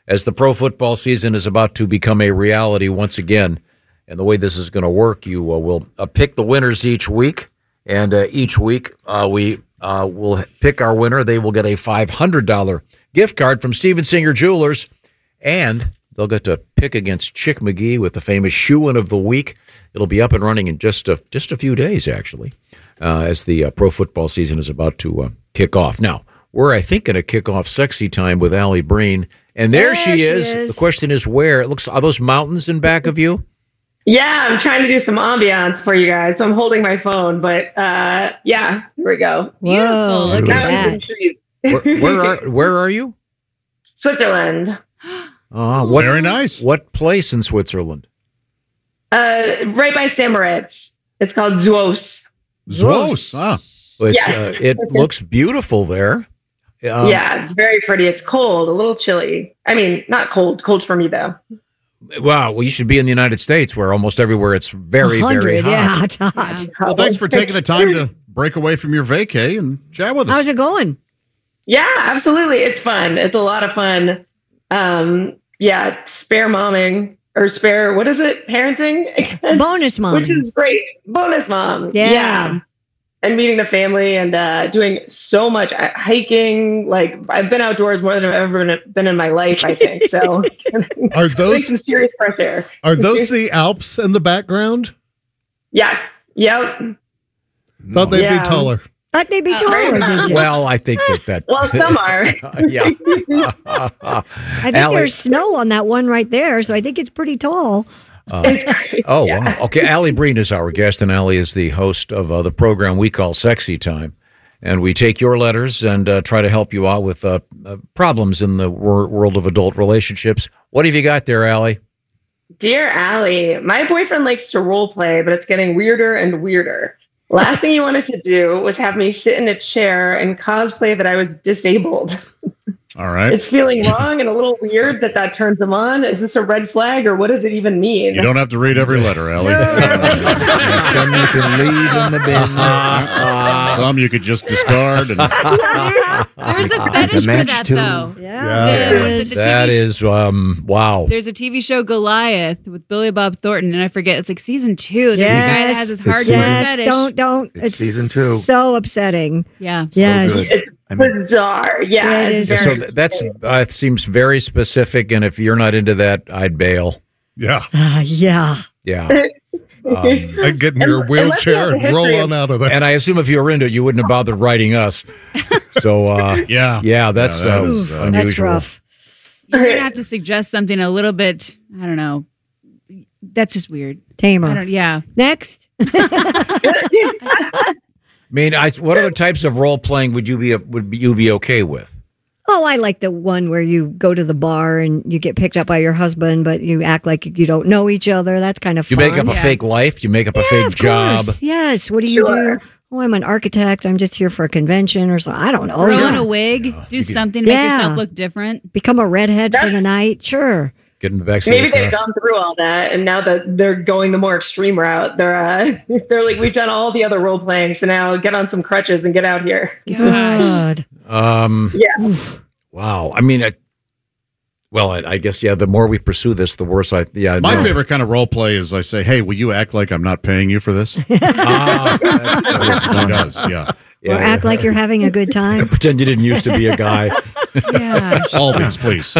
as the pro football season is about to become a reality once again. And the way this is going to work, you will pick the winners each week. And each week we will pick our winner. They will get a $500 gift card from Steven Singer Jewelers. And they'll get to pick against Chick McGee with the famous Shoe-In of the Week. It'll be up and running in just a few days, actually, as the pro football season is about to kick off. Now, we're, I think, going to kick off Sexy Time with Allie Breen. And there she is. The question is where? It looks, are those mountains in back of you? Yeah, I'm trying to do some ambiance for you guys. So I'm holding my phone, but yeah, here we go. Whoa, look at that. Where are you? Switzerland. Very nice. What place in Switzerland? Right by St. Moritz. It's called Zuos. Zuos. Ah. Yes. It looks beautiful there. Yeah, it's very pretty. It's cold, a little chilly. I mean, not cold. Cold for me, though. Wow. Well, you should be in the United States where almost everywhere it's very, very hot. Yeah, it's hot. Well, thanks for taking the time to break away from your vacay and chat with us. How's it going? Yeah, absolutely. It's fun. It's a lot of fun. Yeah, spare momming or spare, what is it? Parenting? Bonus mom. Which is great. Bonus mom. Yeah. And meeting the family and doing so much hiking. Like, I've been outdoors more than I've ever been in my life, I think. So are those some serious fresh air. Are those the Alps in the background? Yes. Yep. Thought they'd be taller. Thought they'd be taller, did you? Well, I think that. Well, some are. Yeah. I think there's snow on that one right there, so I think it's pretty tall. Wow. Okay, Allie Breen is our guest, and Allie is the host of the program we call Sexy Time. And we take your letters and try to help you out with problems in the world of adult relationships. What have you got there, Allie? Dear Allie, my boyfriend likes to role play, but it's getting weirder and weirder. Last thing he wanted to do was have me sit in a chair and cosplay that I was disabled. All right. It's feeling wrong and a little weird that turns him on. Is this a red flag or what does it even mean? You don't have to read every letter, Allie. Some you can leave in the bin. Some you could just discard. And There's a fetish for that, though. That is, wow. There's a TV show, Goliath, with Billy Bob Thornton, and I forget, it's like season 2. There's a guy that has his hardcore fetish. Don't. It's season 2. So upsetting. Yeah. Yes. So good. Bizarre. Yeah. It is. So that seems very specific, and if you're not into that, I'd bail. Yeah. Yeah. Yeah. I'd get in your wheelchair and roll on out of there. And I assume if you were into it, you wouldn't have bothered writing us. So, that's unusual. That's rough. You're going to have to suggest something a little bit, I don't know. That's just weird. Tamer. Yeah. Next. I mean, what other types of role playing would you be okay with? Oh, I like the one where you go to the bar and you get picked up by your husband, but you act like you don't know each other. That's kind of fun. You make up a fake life? You make up a fake job? Yes. What do you do? Oh, I'm an architect. I'm just here for a convention or something. I don't know. Throw on a wig. Do something. Make yourself look different. Become a redhead for the night. Sure. Get in the backseat. Maybe they've gone through all that, and now that they're going the more extreme route, they're like, we've done all the other role playing, so now get on some crutches and get out here. God. Yeah. Wow. I mean, I guess, the more we pursue this, the worse My favorite kind of role play is I say, hey, will you act like I'm not paying you for this? That's he does, yeah. Or act like you're having a good time. Pretend you didn't used to be a guy. Yeah. All these, please.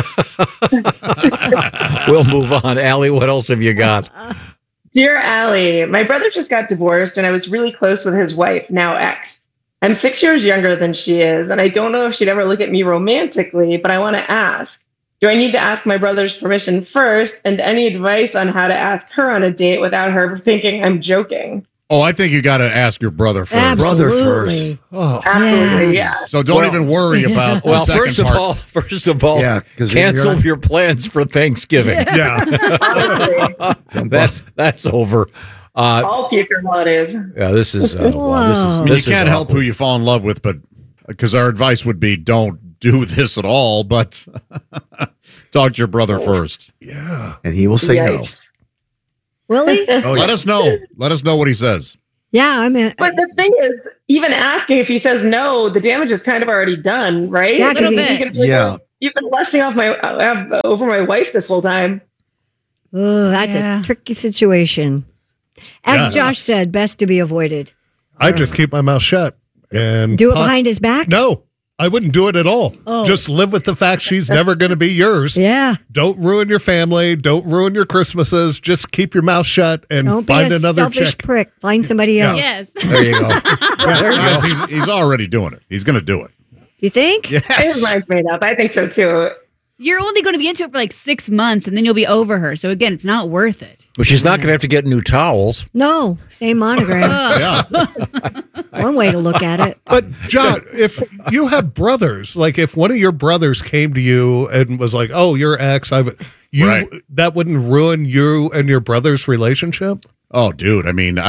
We'll move on. Allie, what else have you got? Dear Allie, my brother just got divorced and I was really close with his wife, now ex. I'm 6 years younger than she is, and I don't know if she'd ever look at me romantically, but I want to ask. Do I need to ask my brother's permission first, and any advice on how to ask her on a date without her thinking I'm joking? Oh, I think you got to ask your brother first. Absolutely. Brother first. Oh. Absolutely, yeah. So don't even worry about the second first of all, cancel your plans for Thanksgiving. Yeah. That's over. All future holidays. Yeah, this is. You can't help who you fall in love with, but because our advice would be don't do this at all, but talk to your brother first. Yeah. And he will say no. Will he? Let us know. Let us know what he says. Yeah, I mean. But the thing is, even asking if he says no, the damage is kind of already done, right? Yeah, A little bit. Yeah. You've been lusting off over my wife this whole time. Oh, that's a tricky situation. As Josh said, best to be avoided. I just keep my mouth shut and do it behind his back. No, I wouldn't do it at all. Oh. Just live with the fact she's never going to be yours. Yeah. Don't ruin your family. Don't ruin your Christmases. Just keep your mouth shut and Don't find be a another selfish chick. prick. Find somebody else. Yes. There you go. Guys, he's already doing it. He's going to do it. You think? His mind's made up. I think so too. You're only going to be into it for like 6 months, and then you'll be over her. So again, it's not worth it. Well, she's not going to have to get new towels. No, same monogram. Yeah. One way to look at it. But John, if you have brothers, like if one of your brothers came to you and was like, "Oh, your ex," that wouldn't ruin you and your brother's relationship. Oh, dude. I mean,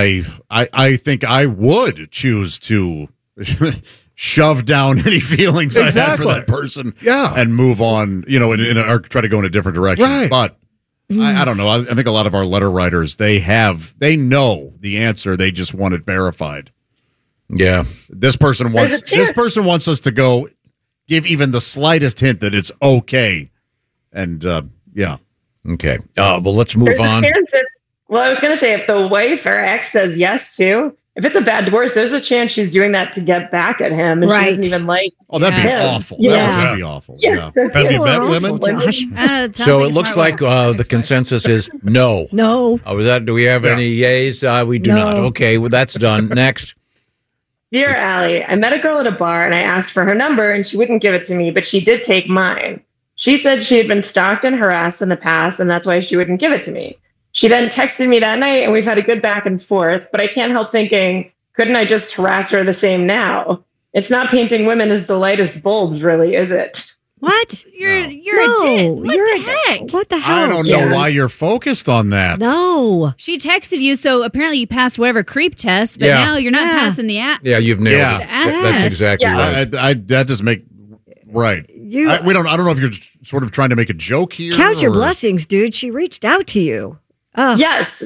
I think I would choose to shove down any feelings I had for that person, and move on. Or try to go in a different direction. Right. But I don't know. I think a lot of our letter writers they know the answer. They just want it verified. Yeah. This person wants us to go give even the slightest hint that it's okay. And yeah. Okay. Well, let's move on. I was going to say, if the wife or ex says yes too, if it's a bad divorce, there's a chance she's doing that to get back at him, and she doesn't even like. Oh, that'd be awful. Yeah. That would just be awful. Yeah. Have you met women? Josh. So it looks like the consensus is no. No. Do we have any yays? We do not. Okay, well, that's done. Next. Dear Allie, I met a girl at a bar and I asked for her number and she wouldn't give it to me, but she did take mine. She said she had been stalked and harassed in the past and that's why she wouldn't give it to me. She then texted me that night and we've had a good back and forth, but I can't help thinking, couldn't I just harass her the same now? It's not painting women as the lightest bulbs, really, is it? What? You're a dick. What the hell? I don't know why you're focused on that. No. She texted you, so apparently you passed whatever creep test, but now you're not passing the app. Yeah, you've nailed it. Yes. That's exactly right. That does make right. I don't know if you're sort of trying to make a joke here. Count your blessings, dude. She reached out to you. Oh. Yes.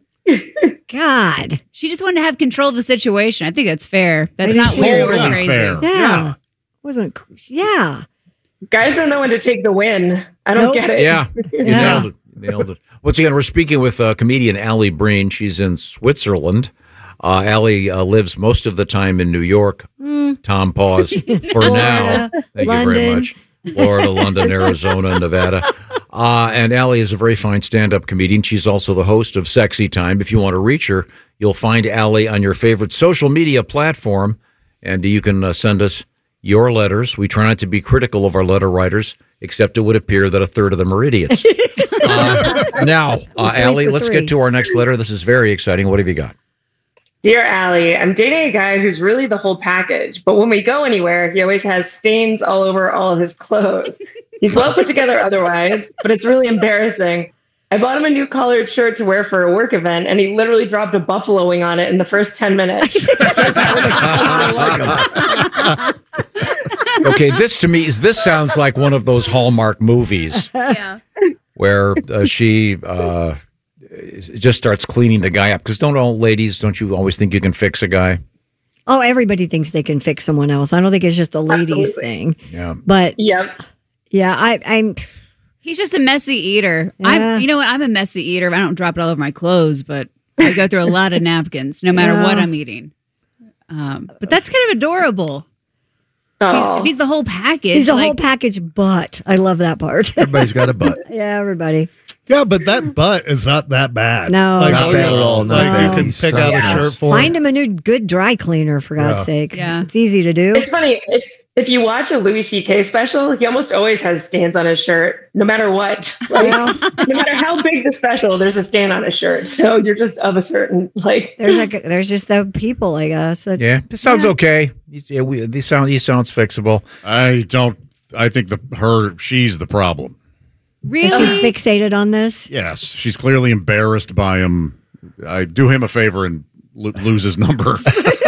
God. She just wanted to have control of the situation. I think that's fair. That's Maybe not weird or totally crazy. fair. Yeah. Wasn't. Yeah. Guys don't know when to take the win. I don't get it. Yeah, you nailed it. Once again, we're speaking with comedian Allie Breen. She's in Switzerland. Allie lives most of the time in New York. Tom pause for now. Thank you very much. Florida, London, Arizona, Nevada. And Allie is a very fine stand-up comedian. She's also the host of Sexy Time. If you want to reach her, you'll find Allie on your favorite social media platform, and you can send us your letters. We try not to be critical of our letter writers, except it would appear that a third of them are idiots. Now, Allie, let's get to our next letter. This is very exciting. What have you got? Dear Allie, I'm dating a guy who's really the whole package, but when we go anywhere, he always has stains all over all of his clothes. He's well put together otherwise, but it's really embarrassing. I bought him a new collared shirt to wear for a work event, and he literally dropped a buffalo wing on it in the first 10 minutes. Okay, this sounds like one of those Hallmark movies where she just starts cleaning the guy up. Because don't you always think you can fix a guy? Oh, everybody thinks they can fix someone else. I don't think it's just a ladies thing. Yeah. But yep. Yeah, I'm. He's just a messy eater. Yeah. You know what? I'm a messy eater. I don't drop it all over my clothes, but I go through a lot of napkins, no matter what I'm eating. But that's kind of adorable. Oh. If he's the whole package. He's the whole package, but I love that part. Everybody's got a butt. Yeah, everybody. Yeah, but that butt is not that bad. No. Not bad at all. Not bad. You can pick out a shirt for Find him a new good dry cleaner, for God's sake. Yeah. It's easy to do. It's funny. If you watch a Louis C.K. special, he almost always has stains on his shirt, no matter what. Like, no matter how big the special, there's a stain on his shirt. So you're just of a certain There's just the people, I guess. This sounds okay. He sounds fixable. I think she's the problem. Really? She's fixated on this? Yes, she's clearly embarrassed by him. I do him a favor and lose his number.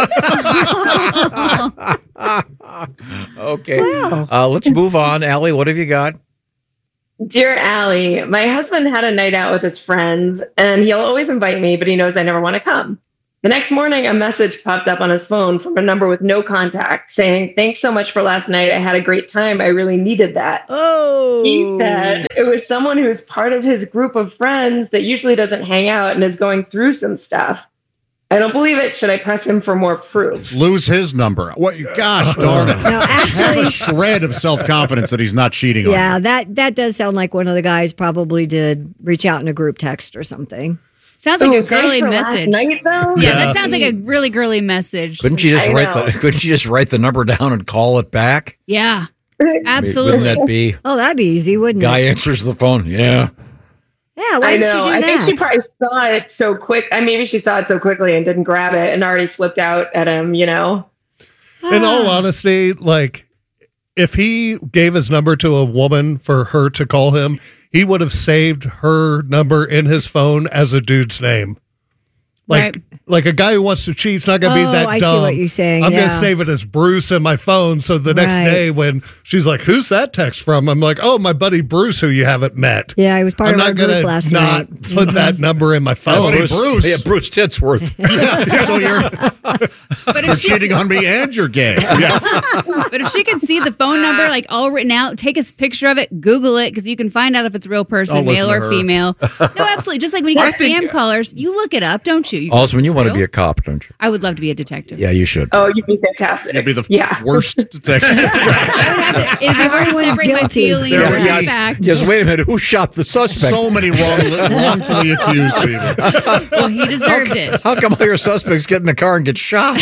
Okay. Let's move on. Allie, what have you got? Dear Allie, my husband had a night out with his friends, and he'll always invite me, but he knows I never want to come. The next morning, a message popped up on his phone from a number with no contact saying, "Thanks so much for last night. I had a great time. I really needed that." Oh. He said it was someone who is part of his group of friends that usually doesn't hang out and is going through some stuff. I don't believe it. Should I press him for more proof? Lose his number. What? Gosh darn it. No, actually, Have a shred of self-confidence that he's not cheating on yeah, you. that does sound like one of the guys probably did reach out in a group text or something. Sounds like a Thanks girly for message. last night, though? Yeah, that sounds like a really girly message. Couldn't you just I write know. couldn't you just write the number down and call it back? Yeah, Wouldn't absolutely. that be? Oh, that'd be easy, wouldn't Guy it? answers the phone. Yeah. Yeah, why I did she know. do I that? think she probably saw it so quick. Maybe she saw it so quickly and didn't grab it and already flipped out at him, In all honesty, like if he gave his number to a woman for her to call him, he would have saved her number in his phone as a dude's name. Like a guy who wants to cheat's not going to be that I dumb. see what you're saying. I'm going yeah. to save it as Bruce in my phone. So the next Right. day when she's like, "Who's that text from?" I'm like, "Oh, my buddy Bruce, who you haven't met." Yeah, he was part I'm of our not group going last to not night. put that number in my phone. Buddy Bruce. Yeah, Bruce Titsworth. So you're But you're if she, cheating on me and you're gay. but if she can see the phone number like all written out, take a picture of it, Google it, because you can find out if it's a real person, Don't listen male to or her. female. No, absolutely. Just like when you get scam callers, you look it up, don't you? Osman, you want to Real? be a cop, don't you? I would love to be a detective. Yeah, you should. Oh, you'd be fantastic. You'd be the yeah. worst detective. It'd be hard to Everyone's separate my guilty. feelings There from we go. the fact. Yes, wait a minute. Who shot the suspect? So many wrongfully accused people. Well, he deserved it. How come all your suspects get in the car and get shot?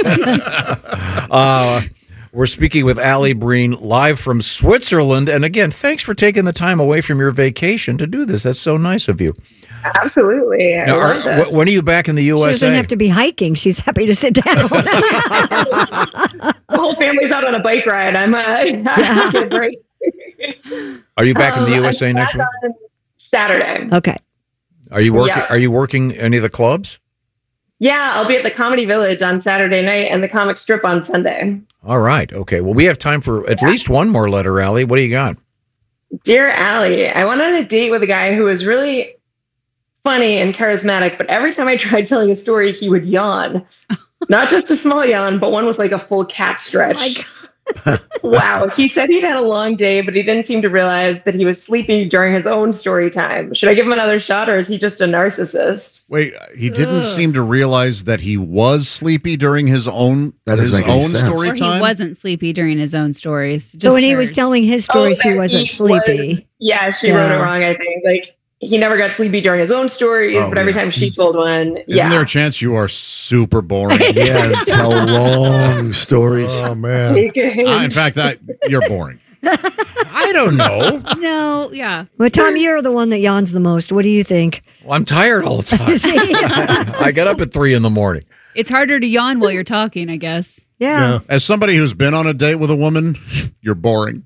We're speaking with Allie Breen live from Switzerland. And again, thanks for taking the time away from your vacation to do this. That's so nice of you. Absolutely. I Now, love this. when are you back in the She USA? doesn't have to be hiking. She's happy to sit down. The whole family's out on a bike ride. I'm get a break. Are you back in the USA I'm next back week? on Saturday. Okay. Are you working? Yeah. Are you working any of the clubs? Yeah, I'll be at the Comedy Village on Saturday night and the Comic Strip on Sunday. All right. Okay. Well, we have time for at least one more letter, Allie. What do you got? Dear Allie, I went on a date with a guy who was really funny and charismatic, but every time I tried telling a story, he would yawn. Not just a small yawn, but one with like a full cat stretch. Wow. He said he'd had a long day, but he didn't seem to realize that he was sleepy during his own story time. Should I give him another shot, or is he just a narcissist? Wait, he didn't seem to realize that he was sleepy during his own That doesn't make any sense. story Or he time. wasn't sleepy during his own stories. So just when he was hers. telling his stories, he that wasn't sleepy. Yeah, she wrote it wrong, I think. Like, he never got sleepy during his own stories, Oh, but every yeah. time she told one, Isn't there a chance you are super boring? Yeah, tell long stories. Oh man. Take a hint. In fact, you're boring. I don't know. No, yeah. Well, Tom, you're the one that yawns the most. What do you think? Well, I'm tired all the time. I get up at 3 a.m. It's harder to yawn while you're talking, I guess. Yeah. As somebody who's been on a date with a woman, you're boring.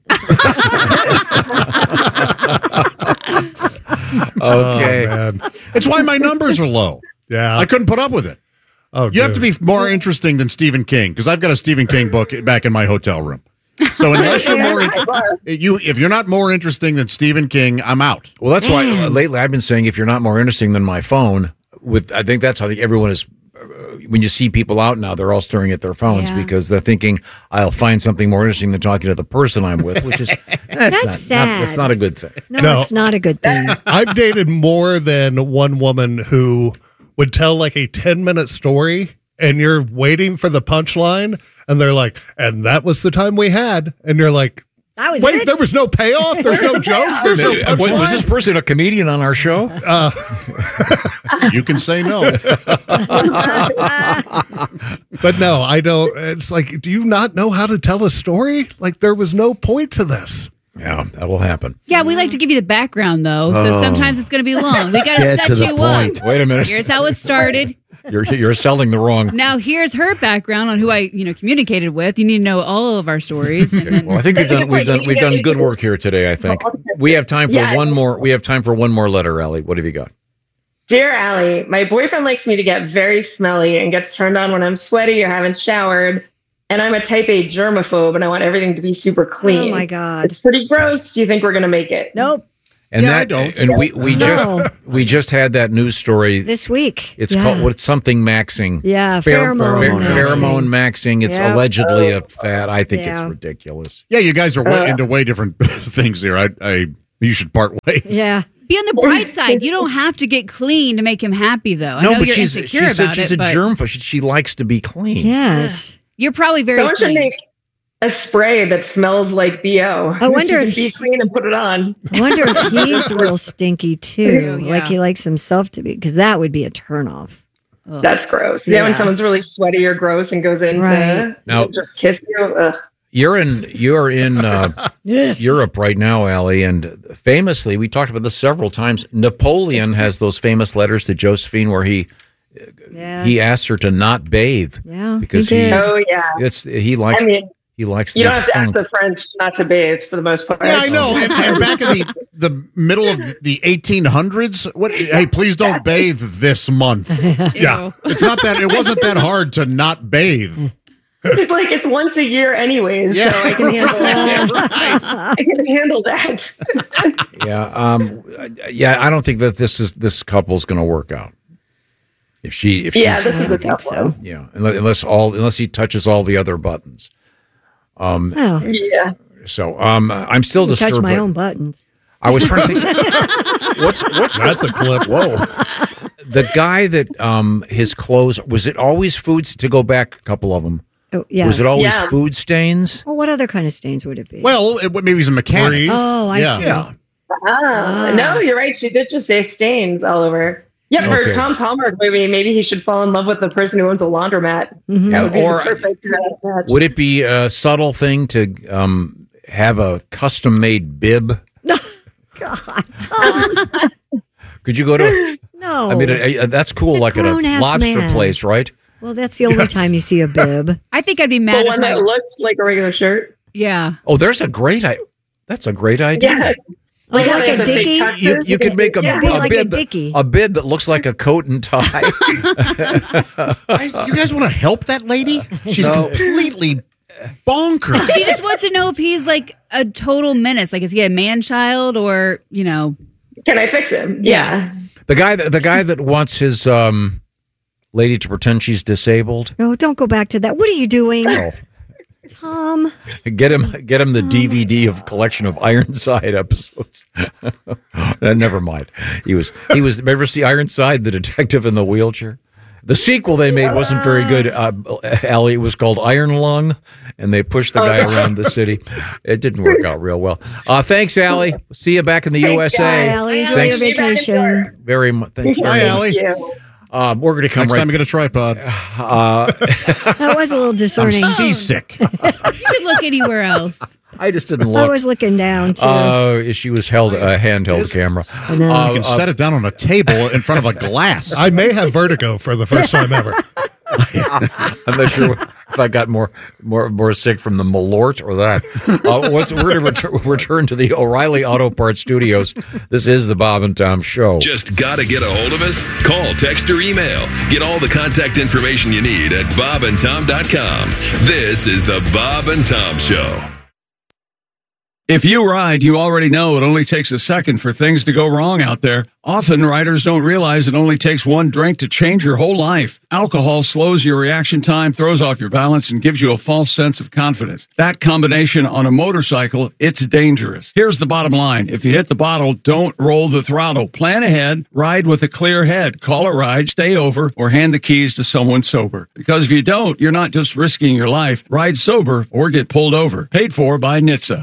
Okay. Oh, man. It's why my numbers are low. Yeah. I couldn't put up with it. Oh, You have to dude. be more interesting than Stephen King because I've got a Stephen King book back in my hotel room. So unless you're if you're not more interesting than Stephen King, I'm out. Well, that's why lately I've been saying if you're not more interesting than my phone, I think that's how everyone is. When you see people out now, they're all staring at their phones Yeah. because they're thinking, I'll find something more interesting than talking to the person I'm with, which is that's sad. that's not a good thing. No, it's not a good thing. I've dated more than one woman who would tell like a 10-minute story and you're waiting for the punchline and they're like, and that was the time we had. And you're like, That was wait, it. there was no payoff. There's no joke. There's no Was this punchline. person a comedian on our show? You can say no. But no, I don't. It's like, do you not know how to tell a story? Like there was no point to this. Yeah, that will happen. Yeah, we like to give you the background, though. So sometimes it's going to be long. We got to Get set to the you point. up. Wait a minute. Here's how it started. You're selling the wrong. Now here's her background on who I, communicated with. You need to know all of our stories. And then, Well, I think we've done good work here today. I think we have time for one more. We have time for one more letter, Allie. What have you got? Dear Allie, my boyfriend likes me to get very smelly and gets turned on when I'm sweaty or haven't showered. And I'm a type A germaphobe and I want everything to be super clean. Oh my God. It's pretty gross. Do you think we're going to make it? Nope. And I don't. And we just had that news story this week. It's called what's something maxing. Yeah, pheromone maxing. It's allegedly a fad. I think it's ridiculous. Yeah, you guys are into way different things here. You should part ways. Yeah. Be on the bright side. You don't have to get clean to make him happy, though. I know you're insecure about it. She's a germ. She likes to be clean. Yes. You're probably very Someone clean. should make a spray that smells like BO. I wonder if be clean and put it on. I wonder if he's real stinky too. Yeah. Like he likes himself to be, because that would be a turnoff. That's gross. Yeah, when someone's really sweaty or gross and goes in to just kiss you. Ugh. You're in Europe right now, Allie, and famously, we talked about this several times. Napoleon has those famous letters to Josephine where he asked her to not bathe. Yeah, because he likes. He likes. You don't have to ask the French not to bathe for the most part. Yeah, I know. And back in the middle of the 1800s, hey, please don't bathe this month. Yeah, it's not that. It wasn't that hard to not bathe. It's like it's once a year, anyways. So I can handle that. I can handle that. I don't think that this couple's going to work out. If this is a tough one. Yeah, unless he touches all the other buttons. So I'm still disturbed. Touch my own buttons. I was trying to think. What's that's a clip? Whoa. The guy that his clothes, was it always foods? To go back a couple of them. Oh, yes. Was it always food stains? Well, what other kind of stains would it be? Well, maybe he's a mechanic. Oh, I see. Yeah. No, you're right. She did just say stains all over. Yeah, for Tom's Hallmark movie, maybe he should fall in love with the person who owns a laundromat. Mm-hmm. That would be the perfect match. Would it be a subtle thing to have a custom-made bib? God. Could you go to... No. I mean, that's cool, like at a lobster place, right? Well, that's the only time you see a bib. I think I'd be mad. The one that looks like a regular shirt. Yeah. Oh, that's a great idea. Yeah. Like a dickie? You could make a bib that looks like a coat and tie. You guys want to help that lady? She's completely bonkers. She just wants to know if he's like a total menace. Like, is he a man-child or, Can I fix him? Yeah. The guy that wants his lady to pretend she's disabled. No, don't go back to that. What are you doing? Oh. Tom. Get him the DVD of collection of Ironside episodes. Never mind. He was remember see Ironside, the detective in the wheelchair? The sequel they made wasn't very good. Allie, it was called Iron Lung, and they pushed the guy around the city. It didn't work out real well. Thanks, Allie. See you back in the USA. Bye, Allie. Enjoy your vacation. Very much. Thanks. Bye, Allie. We're going to come next time we get a tripod. That was a little discerning. I'm seasick. You could look anywhere else. I just didn't look. I was looking down too. She was held a handheld camera. You can set it down on a table in front of a glass. I may have vertigo for the first time ever. I'm not sure if I got more sick from the Malort or that. We're going to return to the O'Reilly Auto Parts Studios. This is the Bob and Tom Show. Just got to get a hold of us? Call, text, or email. Get all the contact information you need at bobandtom.com. This is the Bob and Tom Show. If you ride, you already know it only takes a second for things to go wrong out there. Often, riders don't realize it only takes one drink to change your whole life. Alcohol slows your reaction time, throws off your balance, and gives you a false sense of confidence. That combination on a motorcycle, it's dangerous. Here's the bottom line. If you hit the bottle, don't roll the throttle. Plan ahead, ride with a clear head. Call a ride, stay over, or hand the keys to someone sober. Because if you don't, you're not just risking your life. Ride sober or get pulled over. Paid for by NHTSA.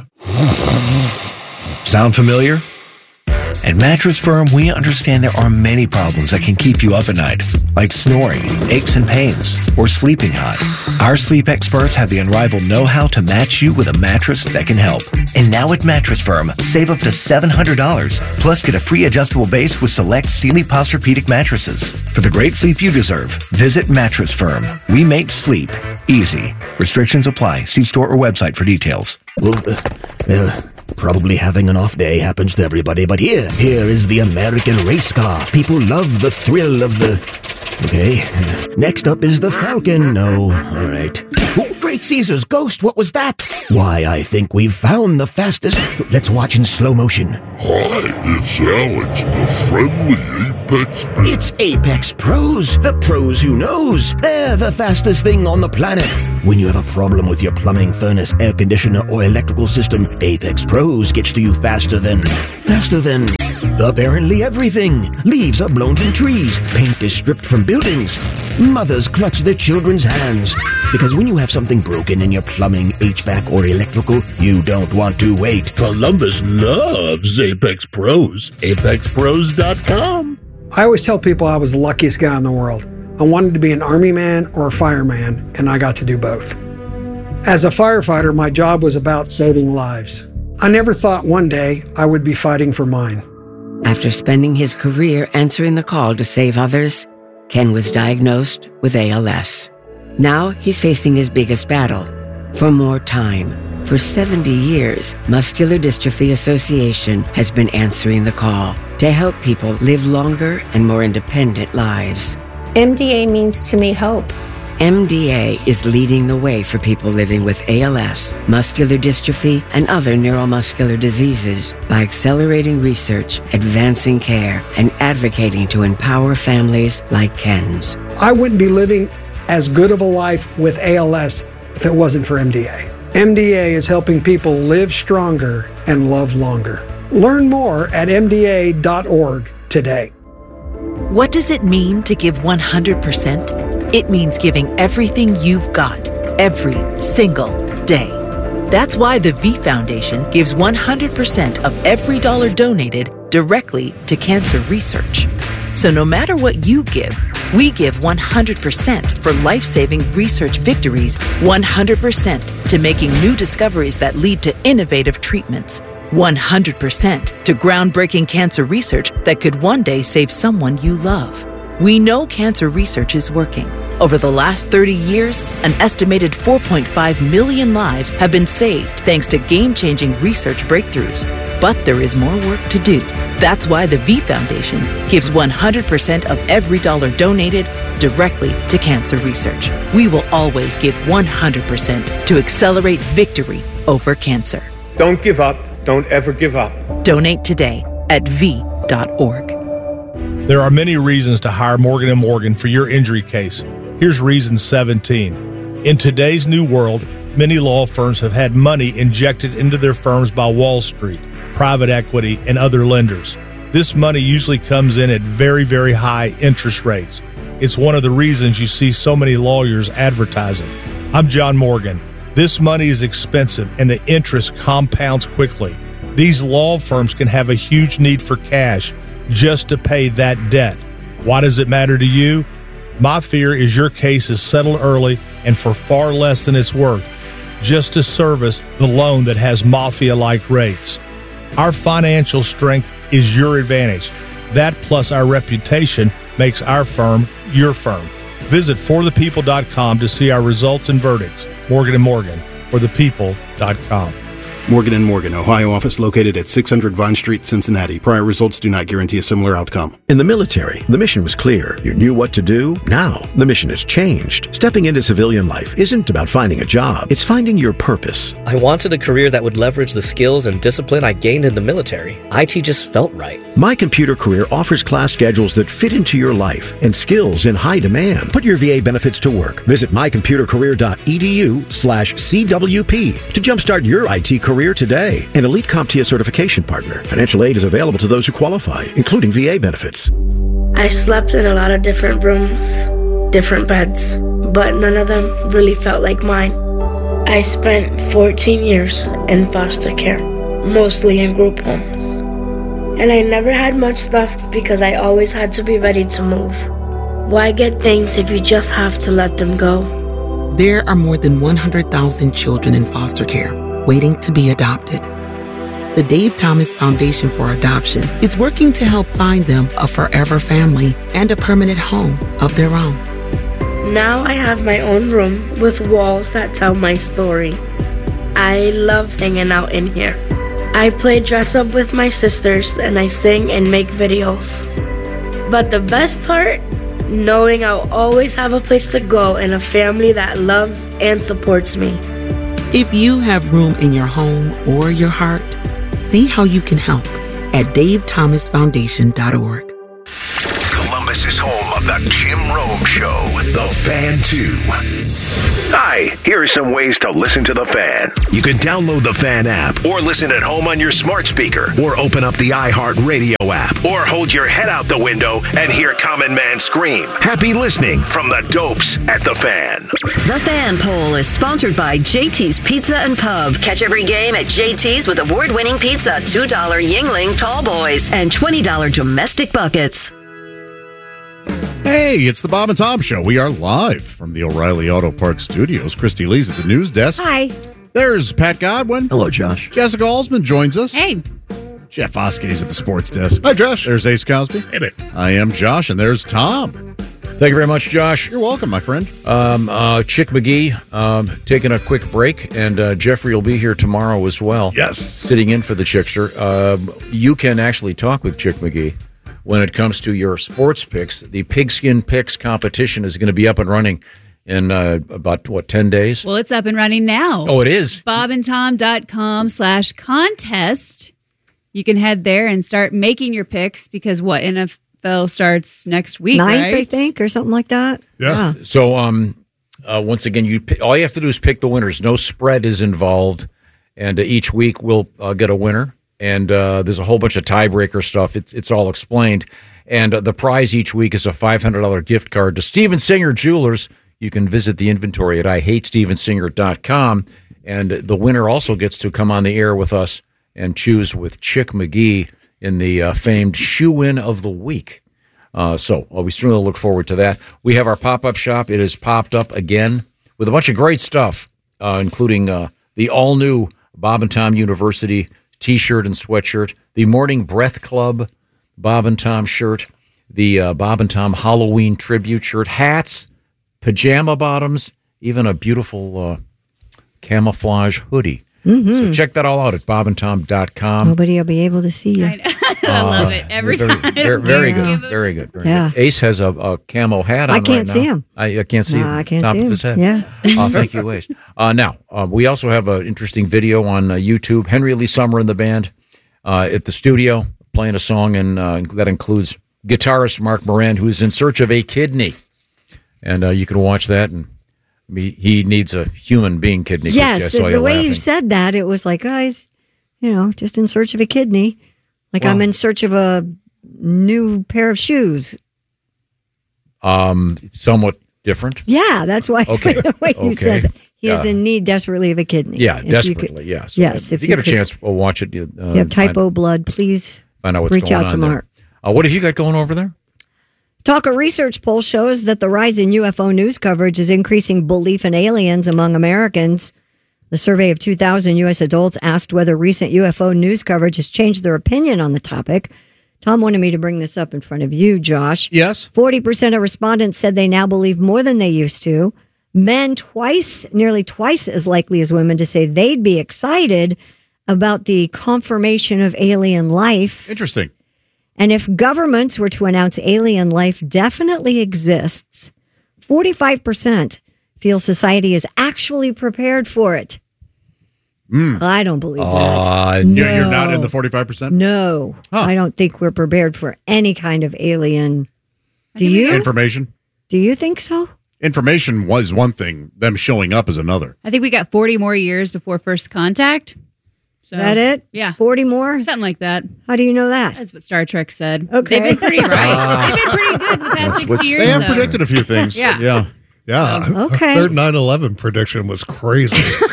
Sound familiar? At Mattress Firm, we understand there are many problems that can keep you up at night, like snoring, aches and pains, or sleeping hot. Our sleep experts have the unrivaled know-how to match you with a mattress that can help. And now at Mattress Firm, save up to $700, plus get a free adjustable base with select Sealy Posturepedic mattresses. For the great sleep you deserve, visit Mattress Firm. We make sleep easy. Restrictions apply. See store or website for details. Probably having an off day happens to everybody, but here is the American race car. People love the thrill of the... Okay, next up is the Falcon. No, all right. Oh, great. Great Caesar's ghost, what was that? Why, I think we've found the fastest. Let's watch in slow motion. Hi, it's Alex, the friendly Apex Pro. It's Apex Pros, the pros who knows. They're the fastest thing on the planet. When you have a problem with your plumbing, furnace, air conditioner, or electrical system, Apex Pros gets to you faster than apparently everything. Leaves are blown from trees. Paint is stripped from buildings. Mothers clutch their children's hands. Because when you have something broken in your plumbing, HVAC, or electrical, you don't want to wait. Columbus loves Apex Pros. ApexPros.com. I always tell people I was the luckiest guy in the world. I wanted to be an army man or a fireman, and I got to do both. As a firefighter, my job was about saving lives. I never thought one day I would be fighting for mine. After spending his career answering the call to save others, Ken was diagnosed with ALS. Now he's facing his biggest battle, for more time. For 70 years, Muscular Dystrophy Association has been answering the call to help people live longer and more independent lives. MDA means to me hope. MDA is leading the way for people living with ALS, muscular dystrophy, and other neuromuscular diseases by accelerating research, advancing care, and advocating to empower families like Ken's. I wouldn't be living as good of a life with ALS if it wasn't for MDA. MDA is helping people live stronger and love longer. Learn more at MDA.org today. What does it mean to give 100%? It means giving everything you've got, every single day. That's why the V Foundation gives 100% of every dollar donated directly to cancer research. So no matter what you give, we give 100% for life-saving research victories, 100% to making new discoveries that lead to innovative treatments, 100% to groundbreaking cancer research that could one day save someone you love. We know cancer research is working. Over the last 30 years, an estimated 4.5 million lives have been saved thanks to game-changing research breakthroughs. But there is more work to do. That's why the V Foundation gives 100% of every dollar donated directly to cancer research. We will always give 100% to accelerate victory over cancer. Don't give up. Don't ever give up. Donate today at V.org. There are many reasons to hire Morgan & Morgan for your injury case. Here's reason 17. In today's new world, many law firms have had money injected into their firms by Wall Street, private equity, and other lenders. This money usually comes in at very, very high interest rates. It's one of the reasons you see so many lawyers advertising. I'm John Morgan. This money is expensive and the interest compounds quickly. These law firms can have a huge need for cash just to pay that debt. Why does it matter to you? My fear is your case is settled early and for far less than it's worth, just to service the loan that has mafia-like rates. Our financial strength is your advantage. That plus our reputation makes our firm your firm. Visit forthepeople.com to see our results and verdicts. Morgan & Morgan, forthepeople.com. Morgan & Morgan, Ohio office located at 600 Vine Street, Cincinnati. Prior results do not guarantee a similar outcome. In the military, the mission was clear. You knew what to do. Now, the mission has changed. Stepping into civilian life isn't about finding a job. It's finding your purpose. I wanted a career that would leverage the skills and discipline I gained in the military. IT just felt right. My Computer Career offers class schedules that fit into your life and skills in high demand. Put your VA benefits to work. Visit mycomputercareer.edu/CWP to jumpstart your IT career today. An Elite CompTIA certification partner. Financial aid is available to those who qualify, including VA benefits. I slept in a lot of different rooms, different beds, but none of them really felt like mine. I spent 14 years in foster care, mostly in group homes. And I never had much stuff because I always had to be ready to move. Why get things if you just have to let them go? There are more than 100,000 children in foster care waiting to be adopted. The Dave Thomas Foundation for Adoption is working to help find them a forever family and a permanent home of their own. Now I have my own room with walls that tell my story. I love hanging out in here. I play dress up with my sisters and I sing and make videos. But the best part knowing I'll always have a place to go and a family that loves and supports me. If you have room in your home or your heart, see how you can help at davethomasfoundation.org. Columbus is home of the Jim Rome Show, The Fan 2. Hi, here are some ways to listen to The Fan. You can download the Fan app, or listen at home on your smart speaker, or open up the iHeartRadio app, or hold your head out the window and hear Common Man scream. Happy listening from the Dopes at The Fan. The Fan Poll is sponsored by JT's Pizza and Pub. Catch every game at JT's with award-winning pizza, $2 Yingling Tall Boys, and $20 domestic buckets. Hey, it's the Bob and Tom Show. We are live from the O'Reilly Auto Parts Studios. Christy Lee's at the news desk. Hi. There's Pat Godwin. Hello, Josh. Jessica Alsman joins us. Hey. Jeff Oskey's at the sports desk. Hi, Josh. There's Ace Cosby. Hey. I am Josh, and there's Tom. Thank you very much, Josh. You're welcome, my friend. Chick McGee taking a quick break, and Jeffrey will be here tomorrow as well. Yes. Sitting in for the Chickster. You can actually talk with Chick McGee when it comes to your sports picks. The Pigskin Picks competition is going to be up and running in about, 10 days? Well, it's up and running now. Oh, it is? bobandtom.com/contest. You can head there and start making your picks because NFL starts next week, 9th, right? I think, or something like that. Yeah. So, once again, all you have to do is pick the winners. No spread is involved, and each week we'll get a winner. And there's a whole bunch of tiebreaker stuff. It's all explained. And the prize each week is a $500 gift card to Steven Singer Jewelers. You can visit the inventory at IHateStevenSinger.com. And the winner also gets to come on the air with us and choose with Chick McGee in the famed Shoe-In of the Week. So we certainly look forward to that. We have our pop-up shop. It has popped up again with a bunch of great stuff, including the all-new Bob and Tom University T-shirt and sweatshirt, the Morning Breath Club Bob and Tom shirt, the Bob and Tom Halloween tribute shirt, hats, pajama bottoms, even a beautiful camouflage hoodie. Mm-hmm. So check that all out at bobandtom.com. Nobody will be able to see you. I love it every time. Very good. Very good. Yeah. Ace has a camo hat on I can't right see now. him. I can't see him. I can't top see of him. his head. Yeah. Thank you, Ace. Now, we also have an interesting video on YouTube. Henry Lee Summer and the band at the studio playing a song, and that includes guitarist Mark Moran, who's in search of a kidney. And you can watch that, and he needs a human being kidney. Yes, the way you said that, it was like, guys, just in search of a kidney. Like I'm in search of a new pair of shoes. Somewhat different. Yeah, that's why. Okay. The way you said that. He is in need desperately of a kidney. Yeah, If desperately, you could, yes. So yes. if you get a chance, we'll watch it. You have type O blood, please find out what's reach going out to on there. Mark. What have you got going over there? Talker research poll shows that the rise in UFO news coverage is increasing belief in aliens among Americans. The survey of 2,000 U.S. adults asked whether recent UFO news coverage has changed their opinion on the topic. Tom wanted me to bring this up in front of you, Josh. Yes. 40% of respondents said they now believe more than they used to. Men nearly twice as likely as women to say they'd be excited about the confirmation of alien life. Interesting. And if governments were to announce alien life definitely exists, 45% feel society is actually prepared for it. I don't believe that. No. You're not in the 45%? No. I don't think we're prepared for any kind of alien. Do you? Information? Do you think so? Information was one thing. Them showing up is another. I think we got 40 more years before first contact. So, is that it? Yeah. 40 more? Something like that. How do you know that? That's what Star Trek said. Okay. They've been pretty right. They've been pretty good for the past 60 years. They have predicted a few things. Yeah. Yeah. Okay. Their 9/11 prediction was crazy.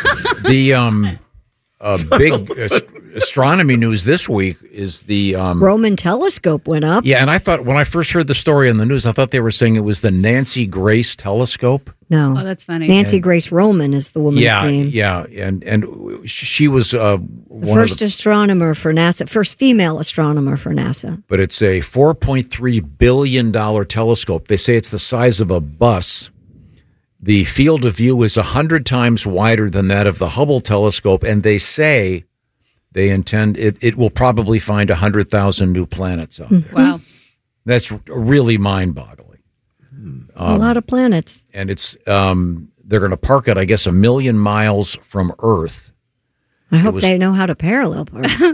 The big astronomy news this week is the Roman telescope went up. Yeah, and I thought when I first heard the story on the news, I thought they were saying it was the Nancy Grace telescope. No. Oh, that's funny. Nancy Grace Roman is the woman's name. Yeah, and she was one first astronomer for NASA, first female astronomer for NASA. But it's a $4.3 billion telescope. They say it's the size of a bus. The field of view is 100 times wider than that of the Hubble telescope, and they say they intend it will probably find 100,000 new planets out there. Wow. That's really mind-boggling. A lot of planets. And it's they're going to park it, I guess, 1 million miles from Earth. I hope they know how to parallel park. See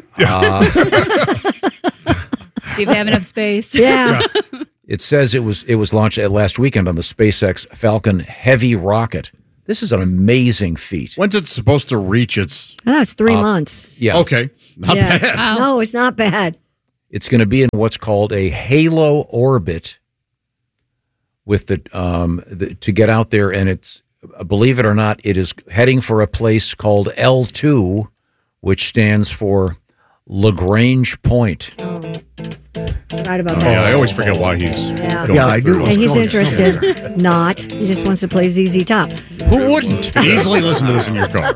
if they have enough space. Yeah. It says it was launched last weekend on the SpaceX Falcon Heavy rocket. This is an amazing feat. When's it supposed to reach its... it's 3 months. Yeah. Okay. Not bad. Wow. No, it's not bad. It's going to be in what's called a halo orbit with the to get out there, and it's, believe it or not, it is heading for a place called L2, which stands for Lagrange Point. Right about that. Yeah, I always forget why he's... Yeah, I do. And he's interested. Not. He just wants to play ZZ Top. Who wouldn't? Easily listen to this in your car.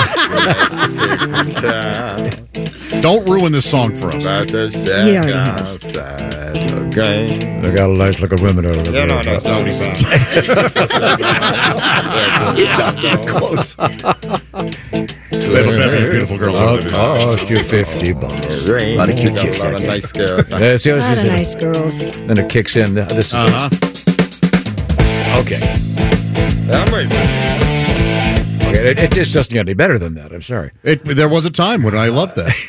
Don't ruin this song for us. He already has. They got a nice looking women over there. No, that's not what he says. Close. They have a very beautiful girls over there. Cost you $50. A lot of cute chicks out there. Nice girls. Yeah, see A what lot she of said? nice girls. Then it kicks in. This is okay. Okay, it just doesn't get any better than that. I'm sorry. There was a time when I loved that.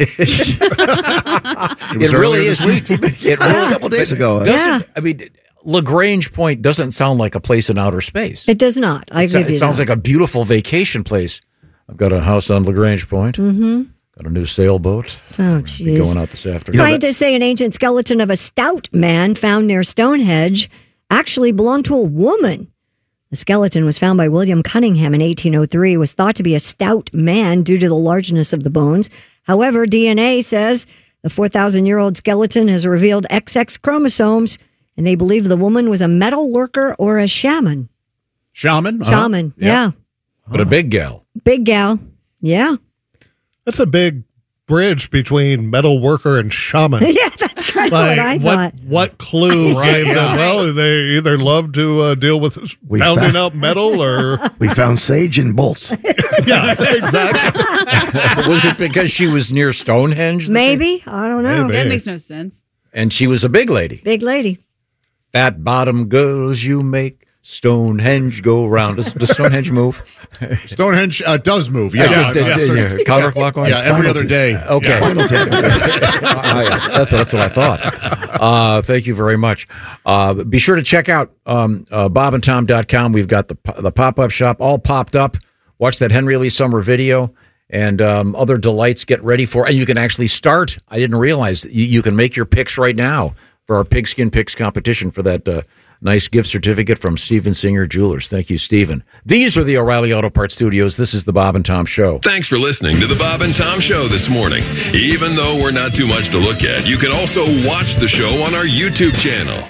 It was It really earlier is. this week. It really, a couple days ago. doesn't. I mean, Lagrange Point doesn't sound like a place in outer space. It does not. I give you It sounds that. like a beautiful vacation place. I've got a house on Lagrange Point. Mm-hmm. Got a new sailboat. Oh, Be jeez. going out this afternoon. Scientists say an ancient skeleton of a stout man found near Stonehenge actually belonged to a woman. The skeleton was found by William Cunningham in 1803. It was thought to be a stout man due to the largeness of the bones. However, DNA says the 4,000-year-old skeleton has revealed XX chromosomes, and they believe the woman was a metal worker or a shaman. Shaman? Shaman, yeah. But a big gal. Big gal, yeah. That's a big bridge between metal worker and shaman. Yeah, that's kind of what I thought. What clue gave them? Well, they either love to deal with pounding out metal or... We found sage and bolts. Yeah, exactly. Was it because she was near Stonehenge? Maybe. I don't know. Maybe. That makes no sense. And she was a big lady. Big lady. Fat bottom girls, you make Stonehenge go round. Does Stonehenge move? Stonehenge does move. Yeah, Counterclockwise. Yeah, every other day. Okay. That's what I thought. Thank you very much. Be sure to check out bobandtom.com. We've got the pop-up shop all popped up. Watch that Henry Lee Summer video and other delights. Get ready for, and you can actually start. I didn't realize you can make your picks right now for our Pigskin Picks competition for that nice gift certificate from Steven Singer Jewelers. Thank you, Steven. These are the O'Reilly Auto Parts Studios. This is the Bob and Tom Show. Thanks for listening to the Bob and Tom Show this morning. Even though we're not too much to look at, you can also watch the show on our YouTube channel.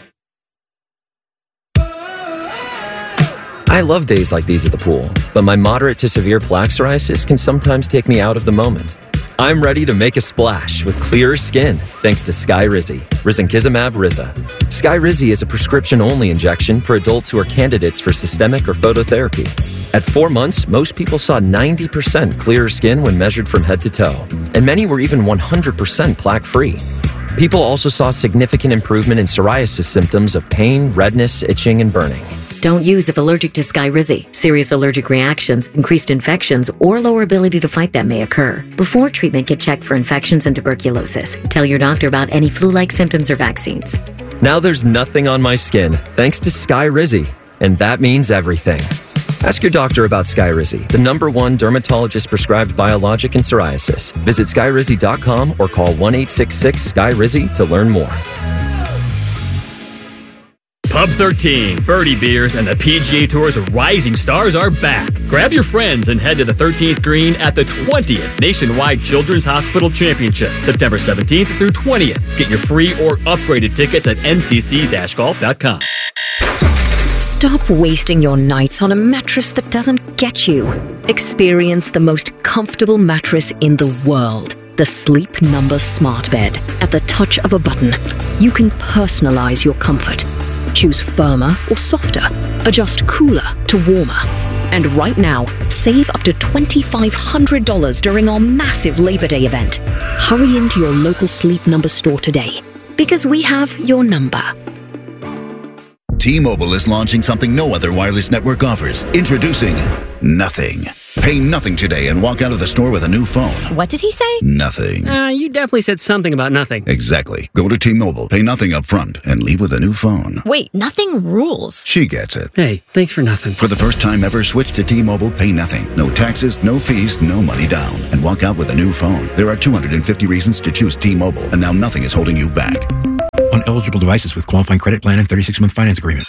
I love days like these at the pool, but my moderate to severe plaque psoriasis can sometimes take me out of the moment. I'm ready to make a splash with clearer skin thanks to Skyrizi, risankizumab Riza. Skyrizi is a prescription-only injection for adults who are candidates for systemic or phototherapy. At 4 months, most people saw 90% clearer skin when measured from head to toe, and many were even 100% plaque-free. People also saw significant improvement in psoriasis symptoms of pain, redness, itching, and burning. Don't use if allergic to Skyrizi. Serious allergic reactions, increased infections, or lower ability to fight them may occur. Before treatment, get checked for infections and tuberculosis. Tell your doctor about any flu-like symptoms or vaccines. Now there's nothing on my skin thanks to Skyrizi, and that means everything. Ask your doctor about Skyrizi, the #1 dermatologist-prescribed biologic in psoriasis. Visit Skyrizi.com or call 1-866-SKYRIZI to learn more. Pub 13, Birdie Beers, and the PGA Tour's rising stars are back. Grab your friends and head to the 13th green at the 20th Nationwide Children's Hospital Championship, September 17th through 20th. Get your free or upgraded tickets at ncc-golf.com. Stop wasting your nights on a mattress that doesn't get you. Experience the most comfortable mattress in the world. The Sleep Number Smart Bed. At the touch of a button, you can personalize your comfort. Choose firmer or softer. Adjust cooler to warmer. And right now, save up to $2,500 during our massive Labor Day event. Hurry into your local Sleep Number store today, because we have your number. T-Mobile is launching something no other wireless network offers. Introducing Nothing. Pay nothing today and walk out of the store with a new phone. What did he say? Nothing. You definitely said something about nothing. Exactly. Go to T-Mobile, pay nothing up front, and leave with a new phone. Wait, nothing rules. She gets it. Hey, thanks for nothing. For the first time ever, switch to T-Mobile, pay nothing. No taxes, no fees, no money down. And walk out with a new phone. There are 250 reasons to choose T-Mobile, and now nothing is holding you back. On eligible devices with qualifying credit plan and 36-month finance agreement.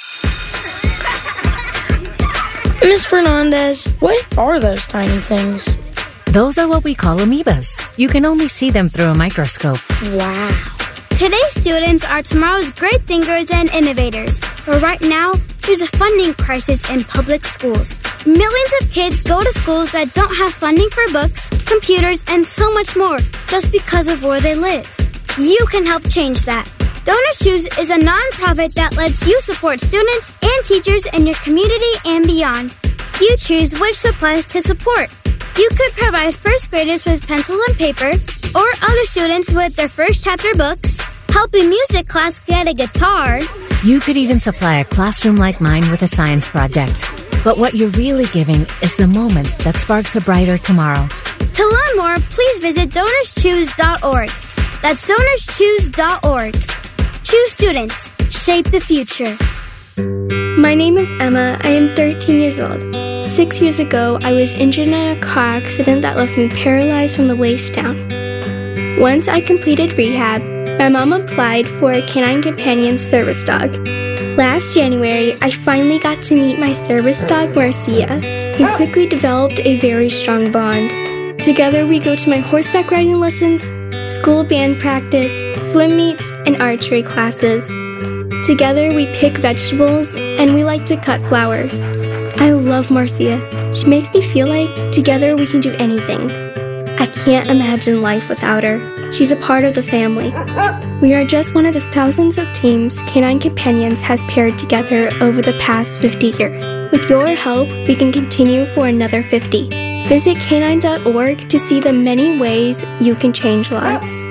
Miss Fernandez, what are those tiny things? Those are what we call amoebas. You can only see them through a microscope. Wow. Today's students are tomorrow's great thinkers and innovators. But right now, there's a funding crisis in public schools. Millions of kids go to schools that don't have funding for books, computers, and so much more just because of where they live. You can help change that. Donors Choose is a nonprofit that lets you support students and teachers in your community and beyond. You choose which supplies to support. You could provide first graders with pencils and paper, or other students with their first chapter books, help a music class get a guitar. You could even supply a classroom like mine with a science project. But what you're really giving is the moment that sparks a brighter tomorrow. To learn more, please visit DonorsChoose.org. That's DonorsChoose.org. Choose students. Shape the future. My name is Emma. I am 13 years old. 6 years ago, I was injured in a car accident that left me paralyzed from the waist down. Once I completed rehab, my mom applied for a Canine Companion service dog. Last January, I finally got to meet my service dog, Marcia. We quickly developed a very strong bond. Together, we go to my horseback riding lessons, school band practice, swim meets, and archery classes. Together, we pick vegetables, and we like to cut flowers. I love Marcia. She makes me feel like together we can do anything. I can't imagine life without her. She's a part of the family. We are just one of the thousands of teams Canine Companions has paired together over the past 50 years. With your help, we can continue for another 50. Visit canine.org to see the many ways you can change lives.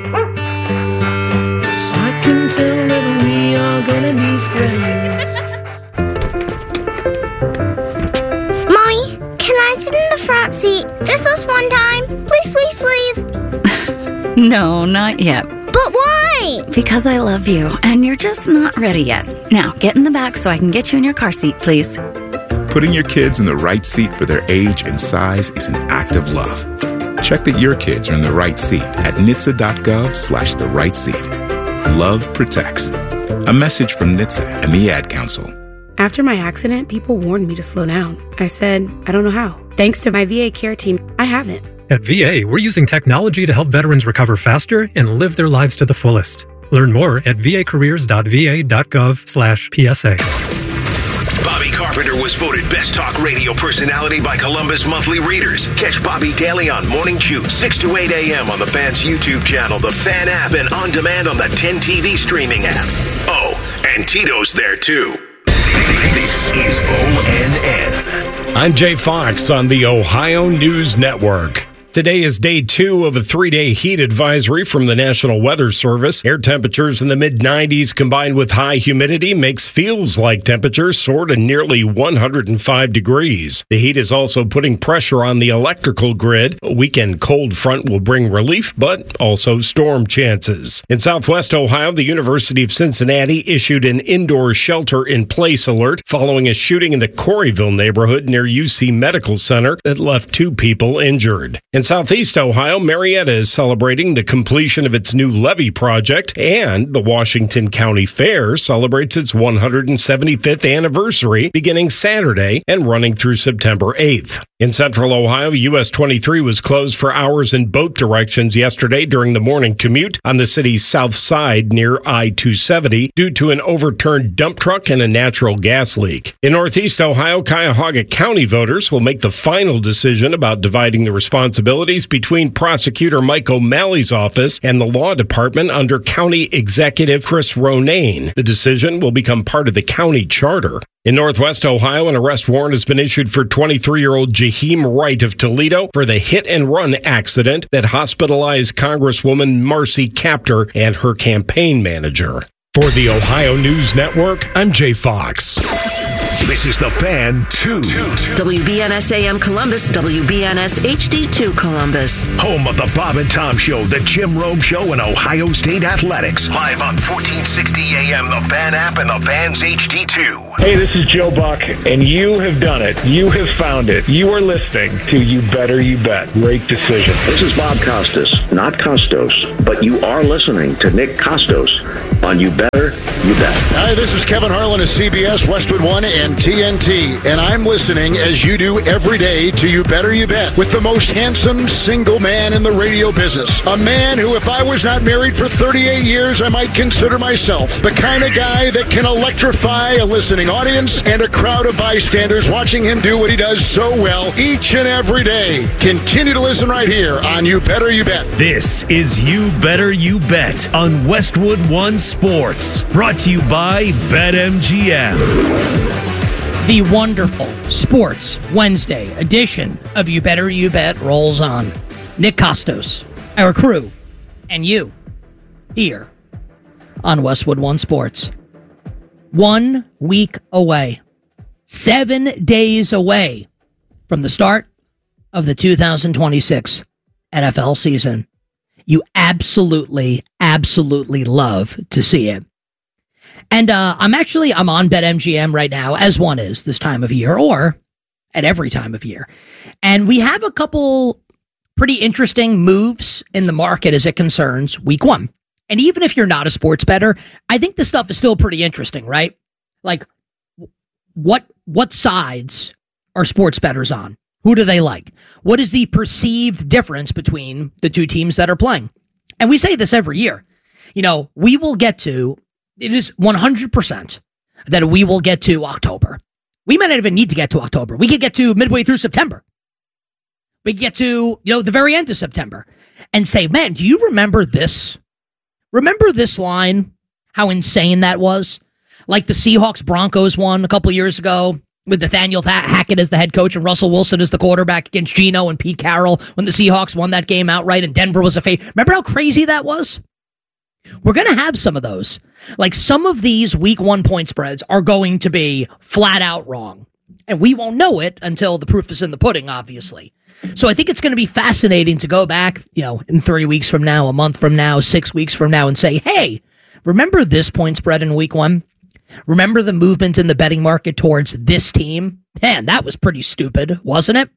I can tell that we are gonna be friends. Mommy, can I sit in the front seat just this one time? Please, please, please. No, not yet. But why? Because I love you, and you're just not ready yet. Now, get in the back so I can get you in your car seat, please. Putting your kids in the right seat for their age and size is an act of love. Check that your kids are in the right seat at NHTSA.gov/the right seat. Love protects. A message from NHTSA and the Ad Council. After my accident, people warned me to slow down. I said, I don't know how. Thanks to my VA care team, I haven't. At VA, we're using technology to help veterans recover faster and live their lives to the fullest. Learn more at vacareers.va.gov/PSA. Bobby Carpenter was voted Best Talk Radio Personality by Columbus Monthly Readers. Catch Bobby daily on Morning Chew, 6 to 8 a.m. on the Fan's YouTube channel, the Fan app, and on demand on the 10 TV streaming app. Oh, and Tito's there too. This is ONN. I'm Jay Fox on the Ohio News Network. Today is day 2 of a 3-day heat advisory from the National Weather Service. Air temperatures in the mid-90s combined with high humidity makes feels-like temperatures soar to nearly 105 degrees. The heat is also putting pressure on the electrical grid. A weekend cold front will bring relief, but also storm chances. In Southwest Ohio, the University of Cincinnati issued an indoor shelter-in-place alert following a shooting in the Coreyville neighborhood near UC Medical Center that left 2 people injured. In Southeast Ohio, Marietta is celebrating the completion of its new levee project, and the Washington County Fair celebrates its 175th anniversary beginning Saturday and running through September 8th. In Central Ohio, US 23 was closed for hours in both directions yesterday during the morning commute on the city's south side near I-270 due to an overturned dump truck and a natural gas leak. In Northeast Ohio, Cuyahoga County voters will make the final decision about dividing the responsibilities between Prosecutor Mike O'Malley's office and the Law Department under County Executive Chris Ronayne. The decision will become part of the county charter. In Northwest Ohio, an arrest warrant has been issued for 23-year-old Jaheim Wright of Toledo for the hit-and-run accident that hospitalized Congresswoman Marcy Kaptur and her campaign manager. For the Ohio News Network, I'm Jay Fox. This is The Fan 2. WBNS AM Columbus, WBNS HD2 Columbus. Home of the Bob and Tom Show, the Jim Rome Show, and Ohio State Athletics. Live on 1460 AM, the Fan app, and the Fan's HD2. Hey, this is Joe Buck, and you have done it. You have found it. You are listening to You Better You Bet. Great decision. This is Bob Costas, not Costos, but you are listening to Nick Costos on You Better You Bet. Hi, this is Kevin Harlan of CBS, Westwood One, and TNT, and I'm listening, as you do every day, to You Better You Bet with the most handsome single man in the radio business. A man who, if I was not married for 38 years, I might consider myself the kind of guy that can electrify a listening audience and a crowd of bystanders watching him do what he does so well each and every day. Continue to listen right here on You Better You Bet. This is You Better You Bet on Westwood One Sports, brought to you by BetMGM. The wonderful Sports Wednesday edition of You Better You Bet rolls on. Nick Costos, our crew, and you here on Westwood One Sports. 1 week away, 7 days away from the start of the 2026 NFL season. You absolutely love to see it. And I'm on BetMGM right now, as one is this time of year, or at every time of year. And we have a couple pretty interesting moves in the market as it concerns week one. And even if you're not a sports bettor, I think this stuff is still pretty interesting, right? Like, what sides are sports bettors on? Who do they like? What is the perceived difference between the two teams that are playing? And we say this every year. You know, we will get to... It is 100% that we will get to October. We might not even need to get to October. We could get to midway through September. We could get to, the very end of September and say, man, do you remember this? Remember this line? How insane that was? Like the Seahawks-Broncos one a couple years ago with Nathaniel Hackett as the head coach and Russell Wilson as the quarterback against Geno and Pete Carroll when the Seahawks won that game outright and Denver was a favorite. Remember how crazy that was? We're going to have some of those. Like, some of these week one point spreads are going to be flat out wrong. And we won't know it until the proof is in the pudding, obviously. So I think it's going to be fascinating to go back, in 3 weeks from now, a month from now, 6 weeks from now and say, hey, remember this point spread in week one? Remember the movement in the betting market towards this team? Man, that was pretty stupid, wasn't it?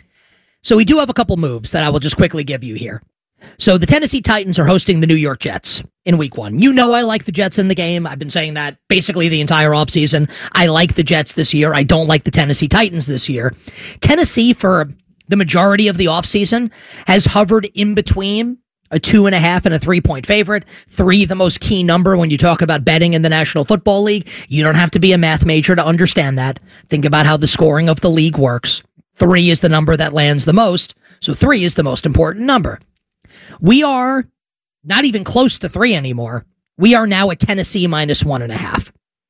So we do have a couple moves that I will just quickly give you here. So the Tennessee Titans are hosting the New York Jets in week one. You know I like the Jets in the game. I've been saying that basically the entire offseason. I like the Jets this year. I don't like the Tennessee Titans this year. Tennessee, for the majority of the offseason, has hovered in between a 2.5 and a 3-point favorite. 3, the most key number when you talk about betting in the National Football League. You don't have to be a math major to understand that. Think about how the scoring of the league works. 3 is the number that lands the most, so 3 is the most important number. We are not even close to 3 anymore. We are now at Tennessee minus 1.5.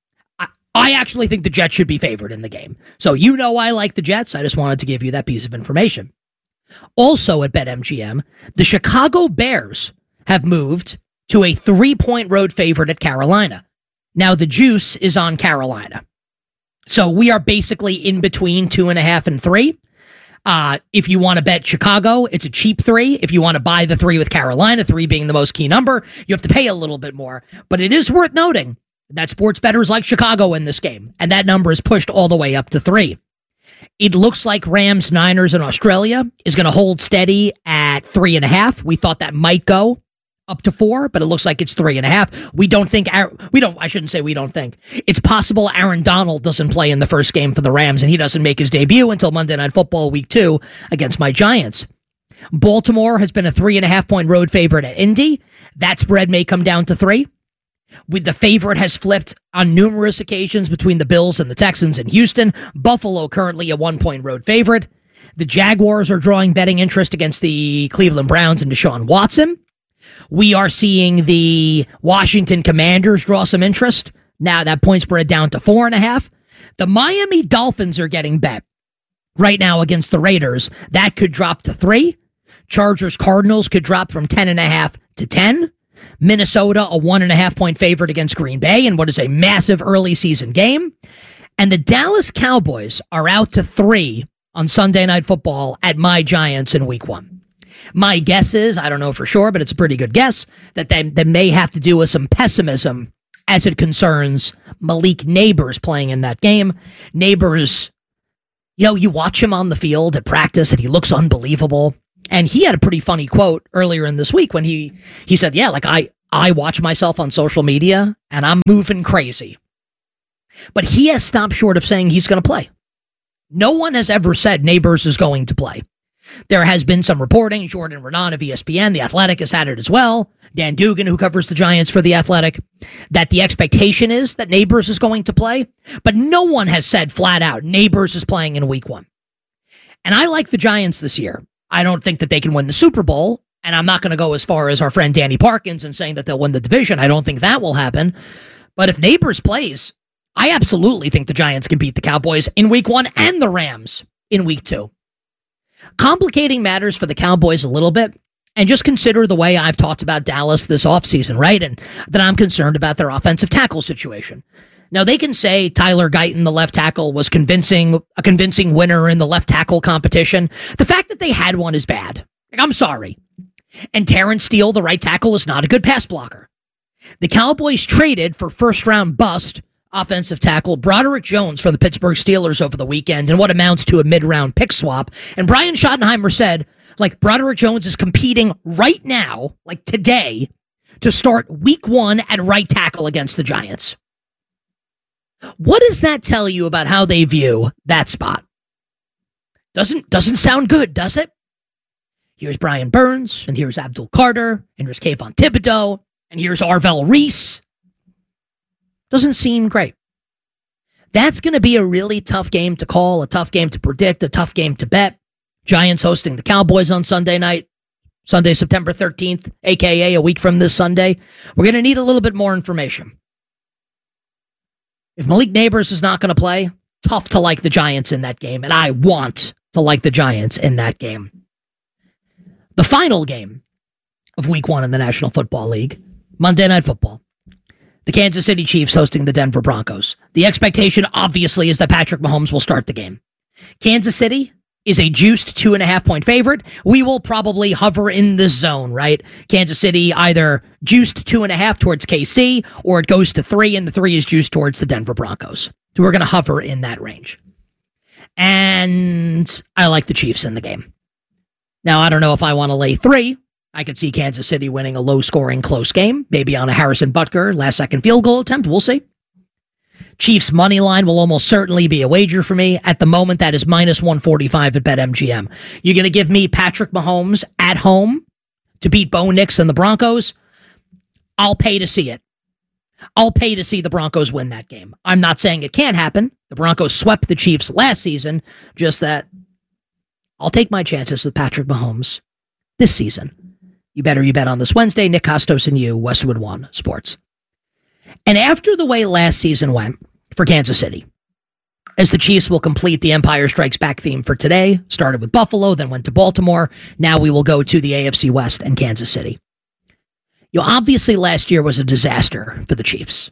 I actually think the Jets should be favored in the game. So I like the Jets. I just wanted to give you that piece of information. Also at BetMGM, the Chicago Bears have moved to a 3-point road favorite at Carolina. Now the juice is on Carolina. So we are basically in between 2.5 and 3. If you want to bet Chicago, it's a cheap 3. If you want to buy the 3 with Carolina, 3 being the most key number, you have to pay a little bit more. But it is worth noting that sports bettors like Chicago in this game, and that number is pushed all the way up to 3. It looks like Rams, Niners in Australia is going to hold steady at 3.5. We thought that might go up to 4, but it looks like it's 3.5. I shouldn't say we don't think. It's possible Aaron Donald doesn't play in the first game for the Rams, and he doesn't make his debut until Monday Night Football week 2 against my Giants. Baltimore has been a 3.5-point road favorite at Indy. That spread may come down to 3. With the favorite has flipped on numerous occasions between the Bills and the Texans in Houston. Buffalo currently a 1-point road favorite. The Jaguars are drawing betting interest against the Cleveland Browns and Deshaun Watson. We are seeing the Washington Commanders draw some interest. Now that point spread down to 4.5. The Miami Dolphins are getting bet right now against the Raiders. That could drop to 3. Chargers Cardinals could drop from 10.5 to 10. Minnesota, a 1.5-point favorite against Green Bay in what is a massive early season game. And the Dallas Cowboys are out to 3 on Sunday Night Football at my Giants in week 1. My guess is, I don't know for sure, but it's a pretty good guess, that they may have to do with some pessimism as it concerns Malik Neighbors playing in that game. Neighbors, you watch him on the field at practice and he looks unbelievable. And he had a pretty funny quote earlier in this week when he said, I watch myself on social media and I'm moving crazy. But he has stopped short of saying he's going to play. No one has ever said Neighbors is going to play. There has been some reporting. Jordan Renan of ESPN, The Athletic, has had it as well. Dan Dugan, who covers the Giants for The Athletic, that the expectation is that Neighbors is going to play. But no one has said flat out, Neighbors is playing in week 1. And I like the Giants this year. I don't think that they can win the Super Bowl. And I'm not going to go as far as our friend Danny Parkins and saying that they'll win the division. I don't think that will happen. But if Neighbors plays, I absolutely think the Giants can beat the Cowboys in week 1 and the Rams in week 2. Complicating matters for the Cowboys a little bit, and just consider the way I've talked about Dallas this offseason, right? And that I'm concerned about their offensive tackle situation. Now, they can say Tyler Guyton, the left tackle, was a convincing winner in the left tackle competition. The fact that they had one is bad. I'm sorry. And Terrence Steele, the right tackle, is not a good pass blocker. The Cowboys traded for first-round bust offensive tackle Broderick Jones from the Pittsburgh Steelers over the weekend in what amounts to a mid-round pick swap. And Brian Schottenheimer said, Broderick Jones is competing right now, today, to start week 1 at right tackle against the Giants. What does that tell you about how they view that spot? Doesn't sound good, does it? Here's Brian Burns, and here's Abdul Carter, and here's Kayvon Thibodeau, and here's Arvell Reese. Doesn't seem great. That's going to be a really tough game to call, a tough game to predict, a tough game to bet. Giants hosting the Cowboys on Sunday night, Sunday, September 13th, a.k.a. a week from this Sunday. We're going to need a little bit more information. If Malik Neighbors is not going to play, tough to like the Giants in that game, and I want to like the Giants in that game. The final game of week 1 in the National Football League, Monday Night Football. The Kansas City Chiefs hosting the Denver Broncos. The expectation, obviously, is that Patrick Mahomes will start the game. Kansas City is a juiced 2.5-point favorite. We will probably hover in this zone, right? Kansas City either juiced 2.5 towards KC, or it goes to 3, and the 3 is juiced towards the Denver Broncos. So we're going to hover in that range. And I like the Chiefs in the game. Now, I don't know if I want to lay 3. I could see Kansas City winning a low-scoring, close game, maybe on a Harrison Butker last-second field goal attempt. We'll see. Chiefs' money line will almost certainly be a wager for me. At the moment, that is minus 145 at BetMGM. You're going to give me Patrick Mahomes at home to beat Bo Nix and the Broncos? I'll pay to see it. I'll pay to see the Broncos win that game. I'm not saying it can't happen. The Broncos swept the Chiefs last season, just that I'll take my chances with Patrick Mahomes this season. You bet on this Wednesday. Nick Costos and you, Westwood One Sports. And after the way last season went for Kansas City, as the Chiefs will complete the Empire Strikes Back theme for today, started with Buffalo, then went to Baltimore. Now we will go to the AFC West and Kansas City. Obviously last year was a disaster for the Chiefs.